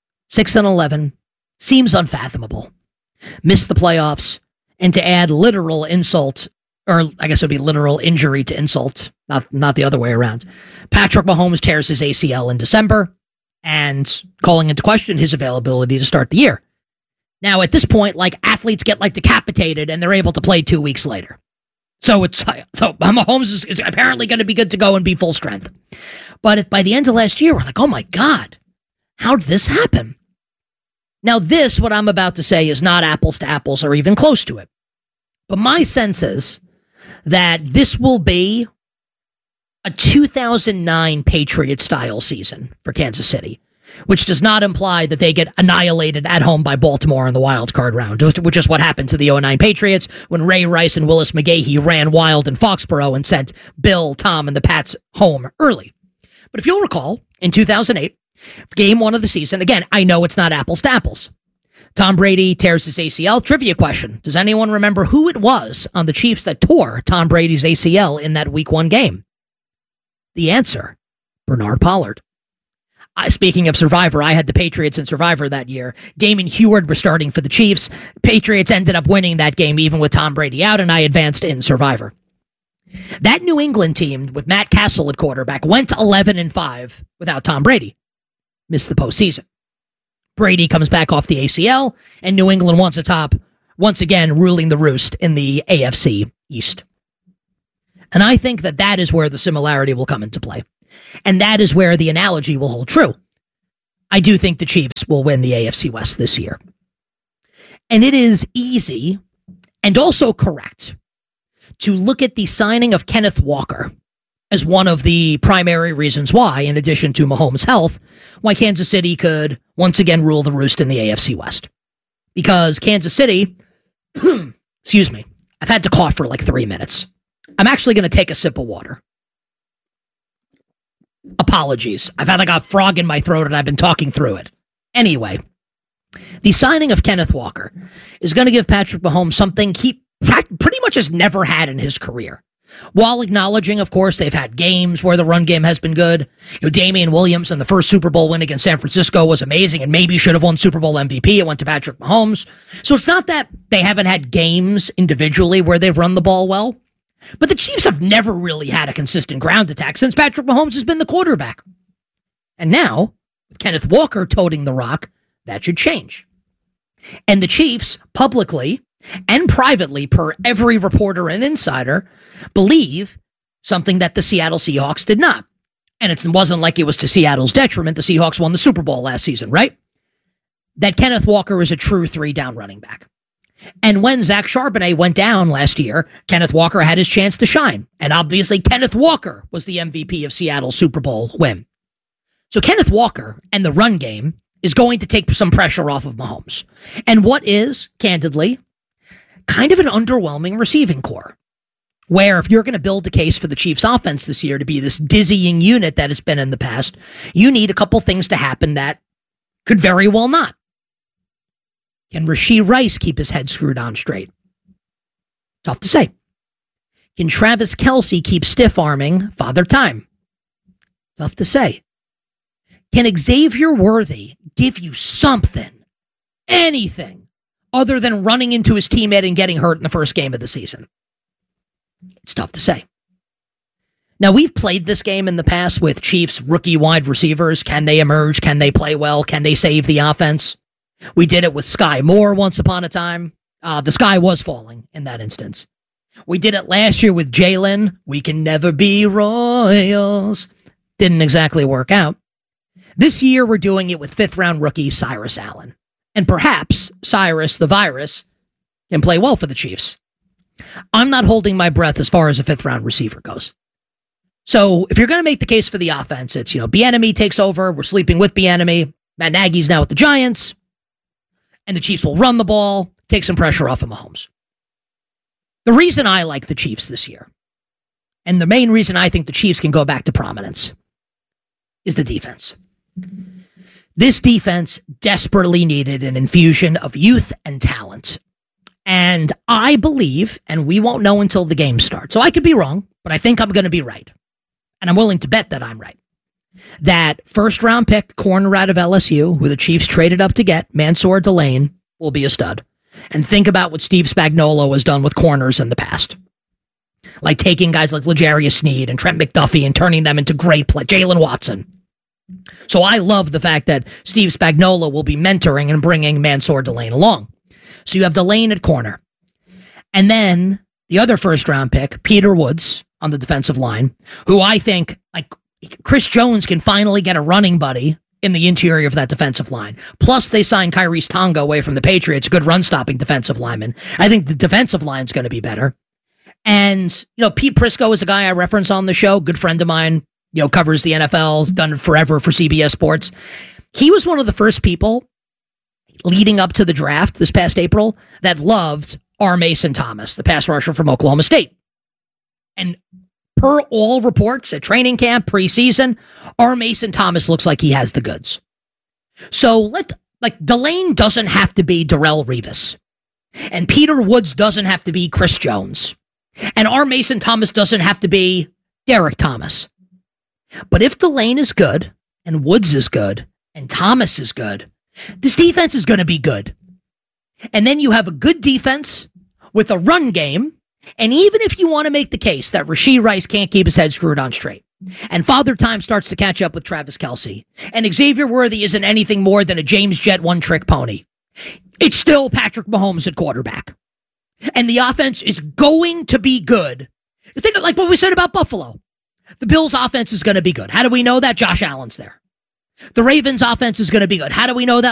6-11 seems unfathomable. Missed the playoffs, and to add literal insult, or I guess it would be literal injury to insult, not the other way around. Patrick Mahomes tears his ACL in December, and calling into question his availability to start the year. Now, at this point, athletes get decapitated, and they're able to play 2 weeks later. So Mahomes is apparently going to be good to go and be full strength. But by the end of last year, we're like, oh my God, how did this happen? Now this, what I'm about to say, is not apples to apples or even close to it. But my sense is that this will be a 2009 Patriot-style season for Kansas City, which does not imply that they get annihilated at home by Baltimore in the wild card round, which is what happened to the 2009 Patriots when Ray Rice and Willis McGahee ran wild in Foxborough and sent Bill, Tom, and the Pats home early. But if you'll recall, in 2008, game 1 of the season, again, I know it's not apples to apples. Tom Brady tears his ACL. Trivia question. Does anyone remember who it was on the Chiefs that tore Tom Brady's ACL in that week 1 game? The answer Bernard Pollard. Speaking of Survivor, I had the Patriots in Survivor that year. Damon Heward was starting for the Chiefs. Patriots ended up winning that game even with Tom Brady out, and I advanced in Survivor. That New England team with Matt Castle at quarterback went 11-5 without Tom Brady. Missed the postseason. Brady comes back off the ACL, and New England wants a top, once again ruling the roost in the AFC East. And I think that that is where the similarity will come into play. And that is where the analogy will hold true. I do think the Chiefs will win the AFC West this year. And it is easy and also correct to look at the signing of Kenneth Walker as one of the primary reasons why, in addition to Mahomes' health, why Kansas City could once again rule the roost in the AFC West. Because Kansas City, excuse me, I've had to cough for like 3 minutes. I'm actually going to take a sip of water. Apologies. I've had like a frog in my throat and I've been talking through it. Anyway, the signing of Kenneth Walker is going to give Patrick Mahomes something he pretty much has never had in his career. While acknowledging, of course, they've had games where the run game has been good. Damian Williams in the first Super Bowl win against San Francisco was amazing and maybe should have won Super Bowl MVP. It went to Patrick Mahomes. So it's not that they haven't had games individually where they've run the ball well. But the Chiefs have never really had a consistent ground attack since Patrick Mahomes has been the quarterback. And now, with Kenneth Walker toting the rock, that should change. And the Chiefs, publicly and privately, per every reporter and insider, believe something that the Seattle Seahawks did not. And it wasn't like it was to Seattle's detriment. The Seahawks won the Super Bowl last season, right? That Kenneth Walker is a true 3-down running back. And when Zach Charbonnet went down last year, Kenneth Walker had his chance to shine. And obviously, Kenneth Walker was the MVP of Seattle's Super Bowl win. So Kenneth Walker and the run game is going to take some pressure off of Mahomes. And what is, candidly, kind of an underwhelming receiving core. Where if you're going to build a case for the Chiefs offense this year to be this dizzying unit that it's been in the past, you need a couple things to happen that could very well not. Can Rashee Rice keep his head screwed on straight? Tough to say. Can Travis Kelce keep stiff-arming Father Time? Tough to say. Can Xavier Worthy give you something, anything, other than running into his teammate and getting hurt in the first game of the season? It's tough to say. Now, we've played this game in the past with Chiefs rookie wide receivers. Can they emerge? Can they play well? Can they save the offense? We did it with Sky Moore once upon a time. The sky was falling in that instance. We did it last year with Jalen. We can never be Royals. Didn't exactly work out. This year, we're doing it with fifth-round rookie Cyrus Allen. And perhaps Cyrus the Virus can play well for the Chiefs. I'm not holding my breath as far as a fifth-round receiver goes. So if you're going to make the case for the offense, it's, Bieniemy takes over. We're sleeping with Bieniemy. Matt Nagy's now with the Giants. And the Chiefs will run the ball, take some pressure off of Mahomes. The reason I like the Chiefs this year, and the main reason I think the Chiefs can go back to prominence, is the defense. This defense desperately needed an infusion of youth and talent. And I believe, and we won't know until the game starts, so I could be wrong, but I think I'm going to be right. And I'm willing to bet that I'm right. That first-round pick corner out of LSU, who the Chiefs traded up to get, Mansour Delane, will be a stud. And think about what Steve Spagnuolo has done with corners in the past. Like taking guys like L'Jarius Sneed and Trent McDuffie and turning them into great play. Jalen Watson. So I love the fact that Steve Spagnuolo will be mentoring and bringing Mansour Delane along. So you have Delane at corner. And then the other first-round pick, Peter Woods, on the defensive line, who I think, like, Chris Jones can finally get a running buddy in the interior of that defensive line. Plus, they signed Kyrie's Tonga away from the Patriots, good run-stopping defensive lineman. I think the defensive line's going to be better. And, Pete Prisco is a guy I reference on the show, good friend of mine, covers the NFL, done it forever for CBS Sports. He was one of the first people leading up to the draft this past April that loved R. Mason Thomas, the pass rusher from Oklahoma State. And per all reports at training camp, preseason, R. Mason Thomas looks like he has the goods. So Delane doesn't have to be Darrelle Revis. And Peter Woods doesn't have to be Chris Jones. And R. Mason Thomas doesn't have to be Derek Thomas. But if Delane is good, and Woods is good, and Thomas is good, this defense is going to be good. And then you have a good defense with a run game, and even if you want to make the case that Rashee Rice can't keep his head screwed on straight, and Father Time starts to catch up with Travis Kelce, and Xavier Worthy isn't anything more than a James Jett one-trick pony, it's still Patrick Mahomes at quarterback. And the offense is going to be good. Think of like what we said about Buffalo. The Bills' offense is going to be good. How do we know that? Josh Allen's there. The Ravens' offense is going to be good. How do we know that?